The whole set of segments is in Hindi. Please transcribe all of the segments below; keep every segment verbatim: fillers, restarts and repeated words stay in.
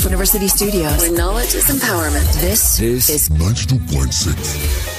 University Studios, where knowledge is empowerment. This, this is ninety-two point six.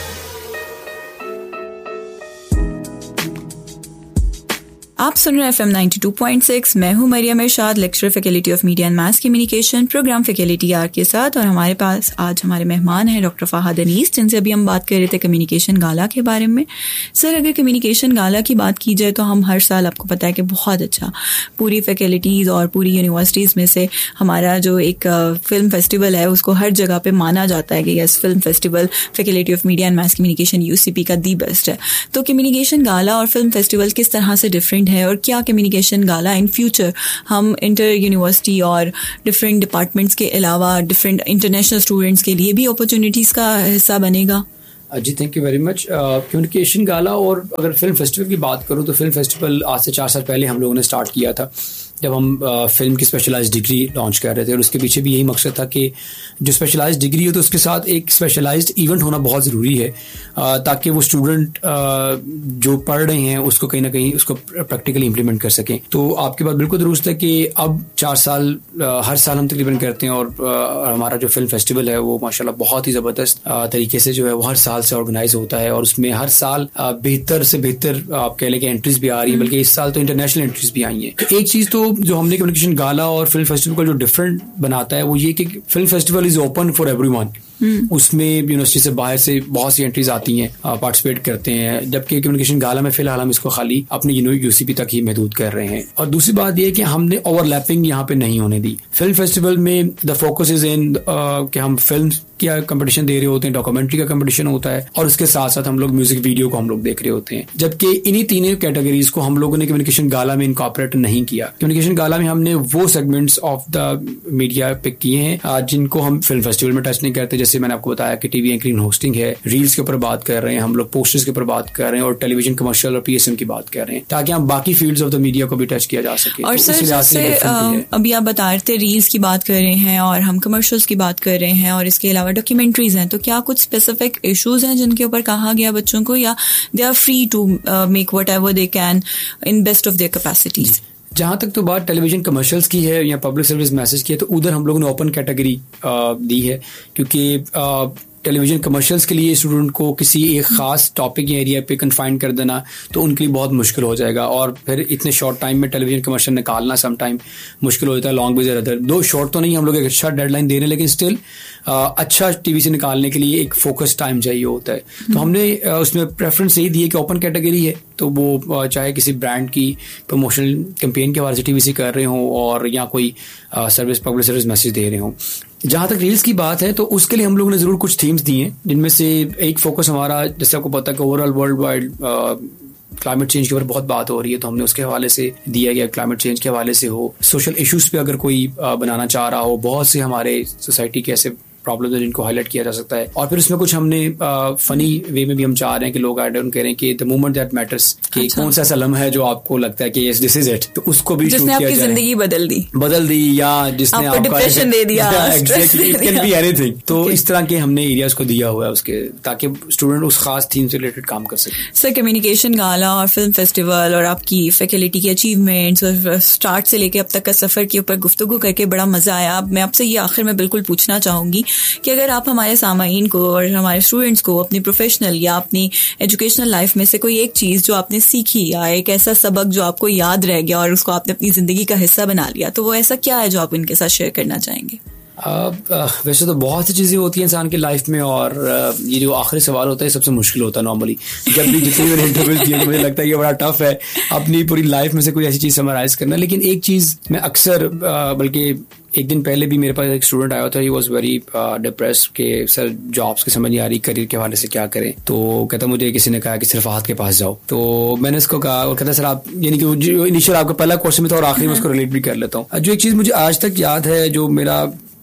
आप सुन रहे हैं F M ninety two point six. मैं हूं मरियम इरशाद, lecturer faculty of media and mass communication, programme faculty are के साथ। और हमारे पास आज हमारे मेहमान हैं डॉक्टर फहद अनीस, जिनसे अभी हम बात कर रहे थे कम्युनिकेशन गाला के बारे में। सर, अगर कम्युनिकेशन गाला की बात की जाए तो हम हर साल, आपको पता है कि बहुत अच्छा पूरी फैकल्टीज़ और पूरी यूनिवर्सिटीज़ में से हमारा जो एक फिल्म फेस्टिवल है उसको हर जगह पर माना जाता है कि yes, film festival faculty of media and mass communication you C P का दी बेस्ट है। तो कम्युनिकेशन गाला और फिल्म फेस्टिवल किस तरह से डिफरेंट है, और क्या कम्युनिकेशन गाला इन फ्यूचर हम इंटर यूनिवर्सिटी और डिफरेंट डिपार्टमेंट्स के अलावा डिफरेंट इंटरनेशनल स्टूडेंट्स के लिए भी अपॉर्चुनिटीज़ का हिस्सा बनेगा? जी, thank you very much. Communication गाला और अगर फिल्म फेस्टिवल की बात करूँ तो फिल्म फेस्टिवल आज से चार साल पहले हम लोगों ने स्टार्ट किया था, जब हम आ, फिल्म की स्पेशलाइज्ड डिग्री लॉन्च कर रहे थे। और उसके पीछे भी यही मकसद था कि जो स्पेशलाइज्ड डिग्री हो तो उसके साथ एक स्पेशलाइज्ड इवेंट होना बहुत ज़रूरी है, आ, ताकि वो स्टूडेंट जो पढ़ रहे हैं उसको कहीं ना कहीं उसको प्रैक्टिकली इम्प्लीमेंट कर सकें। तो आपकी बात बिल्कुल दुरुस्त है कि अब चार साल आ, हर साल हम तकरीबन करते हैं, और आ, हमारा जो फिल्म फेस्टिवल है वो माशाल्लाह बहुत ही ज़बरदस्त तरीके से जो है वो हर साल से ऑर्गेनाइज होता है। और उसमें हर साल बेहतर से बेहतर आप कह लें कि एंट्रीज भी आ रही है, बल्कि इस साल तो इंटरनेशनल एंट्रीज भी आई हैं। तो एक चीज़ तो जो हमने कम्युनिकेशन गाला और फिल्म फेस्टिवल का जो डिफरेंट बनाता है वो ये कि film festival is open for everyone. उसमें यूनिवर्सिटी से बाहर से बहुत सी एंट्रीज आती हैं, पार्टिसिपेट करते हैं, जबकि कम्युनिकेशन गाला में फिलहाल हम इसको खाली अपने यूसीपी तक ही महदूद कर रहे हैं। और दूसरी बात यह कि हमने ओवरलैपिंग यहाँ पे नहीं होने दी। फिल्म फेस्टिवल में द फोकस इज इन कि हम फिल्म का कंपटीशन दे रहे होते हैं, डॉक्यूमेंट्री का कंपटीशन होता है, और उसके साथ साथ हम लोग म्यूजिक वीडियो को हम लोग देख रहे होते हैं। जबकि इन्हीं तीनों कैटेगरीज को हम लोगों ने कम्युनिकेशन गाला में इनकॉर्पोरेट नहीं किया। कम्युनिकेशन गाला में हमने वो segments of the media pick किए हैं जिनको हम फिल्म फेस्टिवल में टच नहीं करते। जैसे मैंने आपको बताया कि टीवी एंकरिंग, होस्टिंग है, रील्स के ऊपर बात कर रहे हैं हम लोग, पोस्टर्स के ऊपर बात कर रहे हैं, और टेलीविजन कमर्शियल और पीएसएम की बात कर रहे हैं, ताकि हम बाकी फील्ड्स ऑफ द मीडिया को भी टच किया जा सके। और सर, जैसे अभी आप बता रहे थे रील्स की बात कर रहे हैं और हम कमर्शियल्स की बात कर रहे हैं, और इसके अलावा डॉक्यूमेंट्रीज हैं, तो क्या कुछ स्पेसिफिक इश्यूज हैं जिनके ऊपर कहा गया बच्चों को, या they are free to make whatever they can in best of their capacities? जहां तक तो बात टेलीविजन कमर्शियल्स की है या पब्लिक सर्विस मैसेज की है, तो उधर हम लोगों ने ओपन कैटेगरी दी है, क्योंकि टेलीविजन कमर्शियल्स के लिए स्टूडेंट को किसी एक खास टॉपिक या एरिया पे कन्फाइन कर देना तो उनके लिए बहुत मुश्किल हो जाएगा। और फिर इतने शॉर्ट टाइम में टेलीविजन कमर्शियल निकालना सम टाइम मुश्किल हो जाता है। लॉन्ग विजर अदर दो शॉर्ट तो नहीं, हम लोग एक अच्छा डेडलाइन दे रहे हैं, लेकिन स्टिल अच्छा टीवी से निकालने के लिए एक फोकस टाइम चाहिए होता है। तो हमने आ, उसमें प्रेफरेंस यही दी है कि ओपन कैटेगरी है, तो वो चाहे किसी ब्रांड की प्रमोशनल कैंपेन के हवाले से टीवी से कर रहे हों, और या कोई सर्विस पब्लिक सर्विस मैसेज दे रहे हों। जहाँ तक रील्स की बात है तो उसके लिए हम लोगों ने जरूर कुछ थीम्स दी हैं, जिनमें से एक फोकस हमारा, जैसे आपको पता है कि overall world wide climate change के ऊपर बहुत बात हो रही है, तो हमने उसके हवाले से दिया गया। क्लाइमेट चेंज के हवाले से हो, सोशल इश्यूज पे अगर कोई बनाना चाह रहा हो, बहुत से हमारे सोसाइटी के ऐसे प्रॉब्लम है जिनको हाईलाइट किया जा सकता है। और फिर उसमें कुछ हमने फनी वे में भी हम चाह रहे हैं कि लोग आइडिया कह रहे हैं कि द मोमेंट दैट मैटर्स, कि कौन सा ऐसा लम्हा है जो आपको लगता है कि यस दिस इज इट, तो उसको भी जिसने आपकी जिंदगी बदल दी बदल दी या जिसने आपको डिप्रेशन दे दिया, exactly, it can be anything. तो इस तरह के हमने एरियाज को दिया हुआ है उसके, ताकि स्टूडेंट उस खास थीम से रिलेटेड काम कर सके। सर, कम्युनिकेशन गाला और फिल्म फेस्टिवल और आपकी फैकल्टी की अचीवमेंट्स और स्टार्ट से लेके अब तक का सफर के ऊपर गुफ्तगू करके बड़ा मजा आया। अब मैं आपसे ये आखिर में बिल्कुल पूछना चाहूंगी कि अगर आप हमारे सामाईन को और हमारे स्टूडेंट्स को अपनी प्रोफेशनल या अपनी एजुकेशनल लाइफ में से कोई एक चीज जो आपने सीखी, या एक ऐसा सबक जो आपको याद रह गया और उसको आपने अपनी जिंदगी का हिस्सा बना लिया, तो वो ऐसा क्या है जो आप इनके साथ शेयर करना चाहेंगे? Uh, uh, वैसे तो बहुत सी चीज़ें होती हैं इंसान की लाइफ में, और uh, ये जो आखिरी सवाल होता है सबसे मुश्किल होता है नॉर्मली। जब भी जितनी मैंने इंटरव्यू किए तो मुझे लगता है कि बड़ा टफ है अपनी पूरी लाइफ में से कोई ऐसी चीज़ समराइज करना। लेकिन एक चीज़ मैं अक्सर, uh, बल्कि एक दिन पहले भी मेरे पास एक स्टूडेंट आया था, ही वॉज वेरी डिप्रेस्ड कि सर जॉब्स की समझ नहीं आ रही, करियर के हवाले से क्या करें। तो कहता मुझे किसी ने कहा कि सिर्फ फहद के पास जाओ। तो मैंने उसको कहा, और कहता सर आप, यानी कि जो इनिशियल आपका पहला क्वेश्चन में था और आखिरी में उसको रिलेट भी कर लेता हूँ। जो एक चीज़ मुझे आज तक याद है, जो मेरा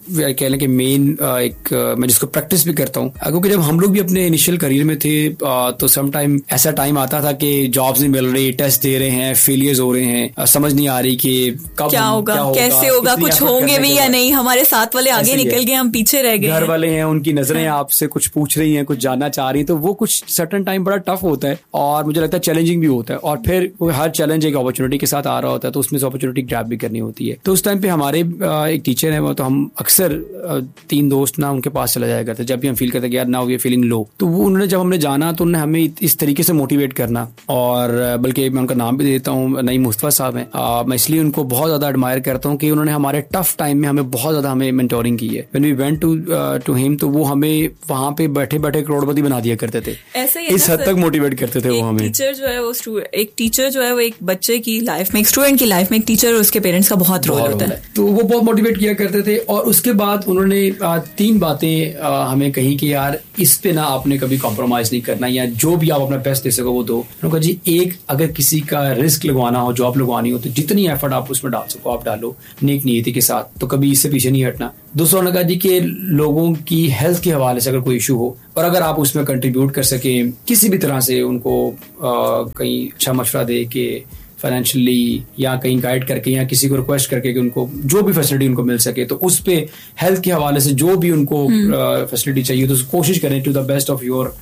कह लें कि मेन एक मैं जिसको प्रैक्टिस भी करता हूँ, क्योंकि जब हम लोग भी अपने इनिशियल करियर में थे तो सम टाइम ऐसा टाइम आता था कि जॉब्स नहीं मिल रही, टेस्ट दे रहे हैं, फेलियर्स हो रहे हैं, समझ नहीं आ रही कि कब क्या होगा, कैसे होगा, कुछ होंगे भी या नहीं, हमारे साथ वाले आगे निकल गए, हम पीछे रह गए, घर वाले हैं उनकी नजरें आपसे कुछ पूछ रही हैं, कुछ जानना चाह रही हैं, तो वो कुछ सर्टेन टाइम बड़ा टफ होता है और मुझे लगता है चैलेंजिंग भी होता है। और फिर हर चैलेंज एक अपॉर्चुनिटी के साथ आ रहा होता है, तो उसमें से अपॉर्चुनिटी ग्रैब भी करनी होती है। तो उस टाइम पे हमारे एक टीचर है, वो तो हम अक्सर तीन दोस्त ना उनके पास चला जाया करते जब भी हम फील करते यार now we are feeling low. तो वो उन्होंने जब हमने जाना तो उन्होंने हमें इस तरीके से मोटिवेट करना, और बल्कि मैं उनका नाम भी देता हूँ, नईम मुस्तफा साहब हैं। मैं इसलिए उनको बहुत ज्यादा एडमायर करता हूँ कि उन्होंने हमारे टफ टाइम में हमें बहुत ज्यादा हमें मेंटोरिंग की है। When we went to to him, तो वो हमें वहां पे बैठे बैठे करोड़पति बना दिया करते थे, ऐसे इस हद तक मोटिवेट करते थे वो हमें। टीचर जो है वो एक टीचर जो है वो एक बच्चे की लाइफ में, एक स्टूडेंट की लाइफ में एक टीचर और उसके पेरेंट्स का बहुत रोल होता है। तो वो बहुत मोटिवेट किया करते थे। और उसके बाद उन्होंने तीन बातें हमें कही कि यार इस पे ना आपने कभी कॉम्प्रोमाइज नहीं करना, या जो भी आप अपना बेस्ट दे सको वो दो। उन्होंने कहा जी एक अगर किसी का रिस्क लगवाना हो, जॉब लगवानी हो, तो जितनी एफर्ट आप उसमें डाल सको आप डालो नेक नियति के साथ, तो कभी इससे पीछे नहीं हटना। दूसरा उन्होंने कहा जी कि लोगों की हेल्थ के हवाले से अगर कोई इशू हो और अगर आप उसमें कंट्रीब्यूट कर सके किसी भी तरह से, उनको कहीं अच्छा मशवरा दे के फाइनेंशियली या कहीं गाइड करके या किसी को रिक्वेस्ट करके कि उनको जो भी फैसिलिटी उनको मिल सके, तो उस पे हेल्थ के हवाले से जो भी उनको फैसिलिटी चाहिए तो कोशिश करें to the best of your,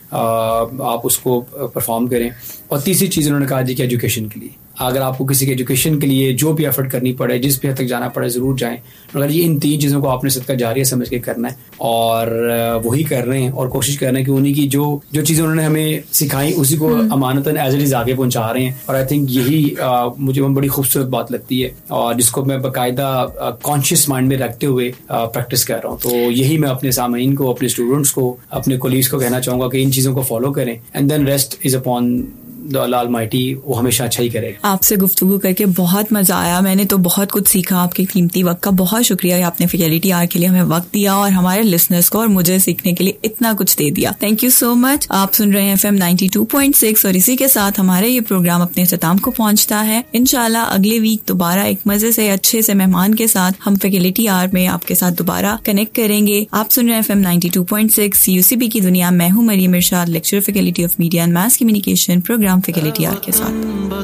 आप उसको परफॉर्म करें। और तीसरी चीज उन्होंने कहा जी कि एजुकेशन के लिए, अगर आपको किसी के एजुकेशन के लिए जो भी एफर्ट करनी पड़े, जिस भी हद तक जाना पड़े, जरूर जाएं। अगर ये इन तीन चीज़ों को आपने सदका जारिया समझ के करना है, और वही कर रहे हैं और कोशिश कर रहे हैं कि उन्हीं की जो जो चीज़ें उन्होंने हमें सिखाई उसी को अमानतन एज इट इज आगे पहुंचा रहे हैं। और आई थिंक यही आ, मुझे बड़ी खूबसूरत बात लगती है, और जिसको मैं बाकायदा कॉन्शियस माइंड में रखते हुए प्रैक्टिस कर रहा हूँ। तो यही मैं अपने सामीन को, अपने स्टूडेंट्स को, अपने कोलीग्स को कहना चाहूँगा कि इन चीज़ों को फॉलो करें, and then rest is upon the almighty, वो हमेशा अच्छा ही करेगा। आपसे गुफ्तगू करके बहुत मजा आया, मैंने तो बहुत कुछ सीखा। आपके कीमती वक्त का बहुत शुक्रिया, आपने फैकल्टी आर के लिए हमें वक्त दिया और हमारे लिसनर्स को और मुझे सीखने के लिए इतना कुछ दे दिया। Thank you so much. आप सुन रहे हैं F M ninety two point six और इसी के साथ हमारे ये प्रोग्राम अपने इख्तिताम को पहुंचता है। इंशाल्लाह अगले वीक दोबारा एक मजे से अच्छे से मेहमान के साथ हम फैकल्टी आर में आपके साथ दोबारा कनेक्ट करेंगे। आप सुन रहे हैं F M ninety two point six UCB की दुनिया। मैं हूँ मरियम इरशाद, lecturer faculty of media and mass communication, programme faculty are के साथ।